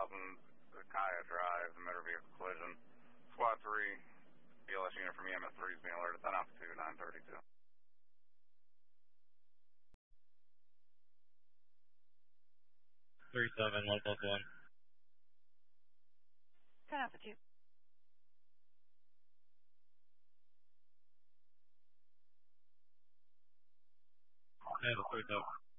Kaya Drive, the motor vehicle collision. Squad 3, BLS unit from EMS 3 is being alerted. 10 altitude 932. 37, 1 plus 1. 10 altitude. Yeah, the 37.